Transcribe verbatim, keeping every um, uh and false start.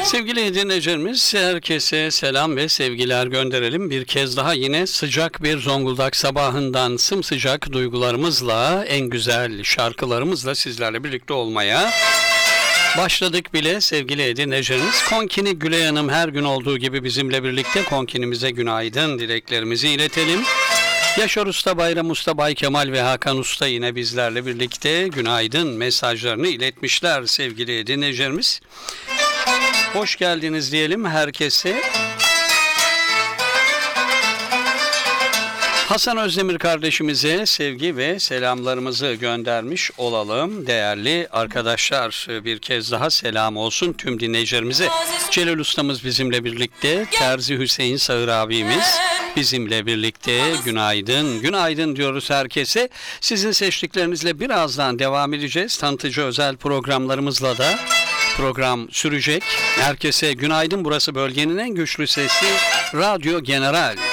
Sevgili dinleyicilerimiz, herkese selam ve sevgiler gönderelim. Bir kez daha yine sıcak bir Zonguldak sabahından sımsıcak duygularımızla, en güzel şarkılarımızla sizlerle birlikte olmaya başladık bile sevgili dinleyicilerimiz. Konkini Gülay Hanım her gün olduğu gibi bizimle birlikte. Konkinimize günaydın dileklerimizi iletelim. Yaşar Usta, Bayram Usta, Bay Kemal ve Hakan Usta yine bizlerle birlikte günaydın mesajlarını iletmişler sevgili dinleyicilerimiz. Hoş geldiniz diyelim herkese. Hasan Özdemir kardeşimize sevgi ve selamlarımızı göndermiş olalım. Değerli arkadaşlar, bir kez daha selam olsun tüm dinleyicilerimize. Celal Ustamız bizimle birlikte, Terzi Hüseyin Sağır abimiz bizimle birlikte. Günaydın, günaydın diyoruz herkese. Sizin seçtiklerinizle birazdan devam edeceğiz. Tanıtıcı özel programlarımızla da program sürecek. Herkese günaydın. Burası bölgenin en güçlü sesi Radyo General.